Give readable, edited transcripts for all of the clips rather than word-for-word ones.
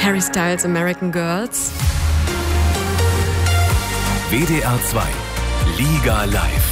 Harry Styles, American Girls. WDR 2, Liga live.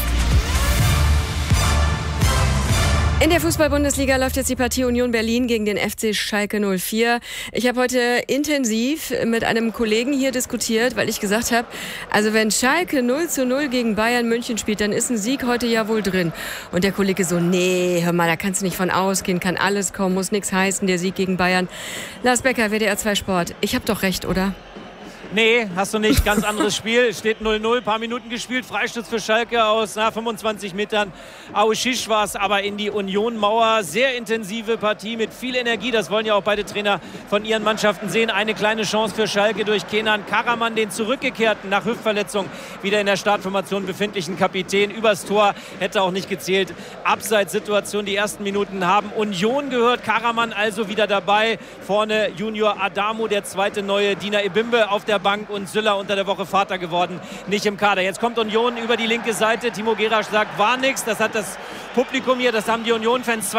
In der Fußball-Bundesliga läuft jetzt die Partie Union Berlin gegen den FC Schalke 04. Ich habe heute intensiv mit einem Kollegen hier diskutiert, weil ich gesagt habe, also wenn Schalke 0:0 gegen Bayern München spielt, dann ist ein Sieg heute ja wohl drin. Und der Kollege so, nee, hör mal, da kannst du nicht von ausgehen, kann alles kommen, muss nichts heißen, der Sieg gegen Bayern. Lars Becker, WDR 2 Sport. Ich habe doch recht, oder? Nee, hast du nicht. Ganz anderes Spiel. Steht 0:0, paar Minuten gespielt. Freistoß für Schalke aus 25 Metern. Auschich war es aber in die Union-Mauer. Sehr intensive Partie mit viel Energie. Das wollen ja auch beide Trainer von ihren Mannschaften sehen. Eine kleine Chance für Schalke durch Kenan Karaman, den zurückgekehrten, nach Hüftverletzung wieder in der Startformation befindlichen Kapitän. Übers Tor hätte auch nicht gezählt. Abseitssituation. Die ersten Minuten haben Union gehört. Karaman also wieder dabei. Vorne Junior Adamo, der zweite neue. Dina Ebimbe auf der Bank und Süller unter der Woche Vater geworden, nicht im Kader. Jetzt kommt Union über die linke Seite. Timo Gerasch sagt, war nix. Das hat das Publikum hier, das haben die Union-Fans,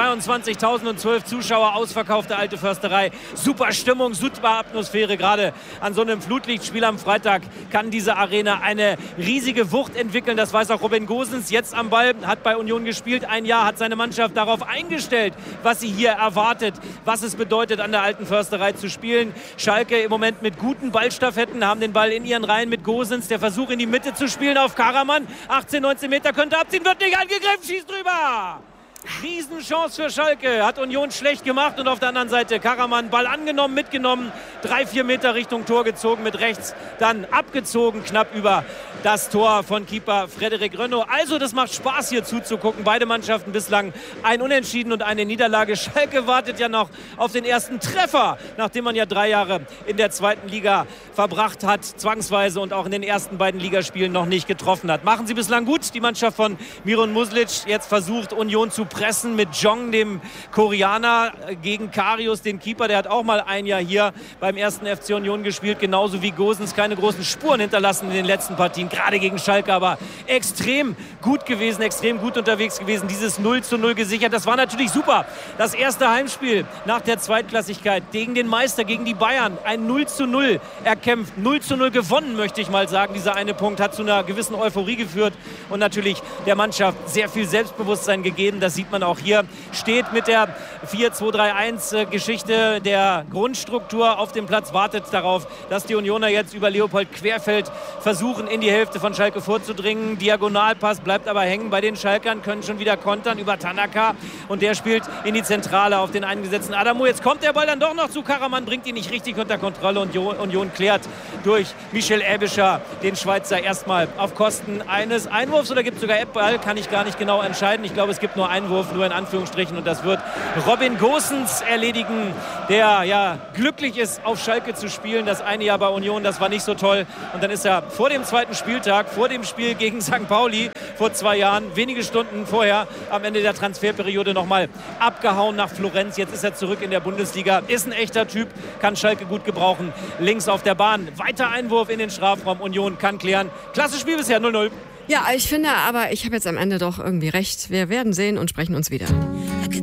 22.012 Zuschauer, ausverkaufte Alte Försterei. Super Stimmung, super Atmosphäre. Gerade an so einem Flutlichtspiel am Freitag kann diese Arena eine riesige Wucht entwickeln. Das weiß auch Robin Gosens, jetzt am Ball, hat bei Union gespielt. Ein Jahr hat seine Mannschaft darauf eingestellt, was sie hier erwartet, was es bedeutet, an der Alten Försterei zu spielen. Schalke im Moment mit guten Ballstaffetten, haben den Ball in ihren Reihen mit Gosens. Der Versuch in die Mitte zu spielen auf Karaman. 18, 19 Meter könnte abziehen, wird nicht angegriffen, schießt drüber. Riesenchance für Schalke, hat Union schlecht gemacht und auf der anderen Seite Karaman, Ball angenommen, mitgenommen, 3-4 Meter Richtung Tor gezogen, mit rechts dann abgezogen, knapp über das Tor von Keeper Frederik Rönno. Also das macht Spaß hier zuzugucken, beide Mannschaften bislang ein Unentschieden und eine Niederlage. Schalke wartet ja noch auf den ersten Treffer, nachdem man ja 3 Jahre in der zweiten Liga verbracht hat, zwangsweise und auch in den ersten beiden Ligaspielen noch nicht getroffen hat. Machen sie bislang gut, die Mannschaft von Miron Muslic, jetzt versucht Union zu pressen mit Jong, dem Koreaner, gegen Karius, den Keeper. Der hat auch mal ein Jahr hier beim ersten FC Union gespielt, genauso wie Gosens. Keine großen Spuren hinterlassen in den letzten Partien, gerade gegen Schalke, aber extrem gut gewesen, extrem gut unterwegs gewesen. Dieses 0:0 gesichert, das war natürlich super. Das erste Heimspiel nach der Zweitklassigkeit gegen den Meister, gegen die Bayern. Ein 0:0 erkämpft, 0:0 gewonnen, möchte ich mal sagen. Dieser eine Punkt hat zu einer gewissen Euphorie geführt und natürlich der Mannschaft sehr viel Selbstbewusstsein gegeben. Das sieht man auch hier. Steht mit der 4-2-3-1-Geschichte der Grundstruktur auf dem Platz, wartet darauf, dass die Unioner jetzt über Leopold Querfeld versuchen, in die Hälfte von Schalke vorzudringen. Diagonalpass bleibt aber hängen bei den Schalkern, können schon wieder kontern über Tanaka und der spielt in die Zentrale auf den eingesetzten Adamo. Jetzt kommt der Ball dann doch noch zu Karaman, bringt ihn nicht richtig unter Kontrolle und Union klärt durch Michel Aebischer den Schweizer erstmal auf Kosten eines Einwurfs, oder gibt es sogar Eckball, kann ich gar nicht genau entscheiden. Ich glaube, es gibt nur Einwurf, nur in Anführungsstrichen, und das wird Robin Gosens erledigen, der ja glücklich ist, auf Schalke zu spielen. Das eine Jahr bei Union, das war nicht so toll, und dann ist er vor dem zweiten Spieltag, vor dem Spiel gegen St. Pauli vor 2 Jahren, wenige Stunden vorher, am Ende der Transferperiode nochmal abgehauen nach Florenz. Jetzt ist er zurück in der Bundesliga, ist ein echter Typ, kann Schalke gut gebrauchen. Links auf der Bahn, weiter Einwurf in den Strafraum, Union kann klären. Klasse Spiel bisher, 0:0. Ja, ich finde aber, ich habe jetzt am Ende doch irgendwie recht. Wir werden sehen und sprechen uns wieder.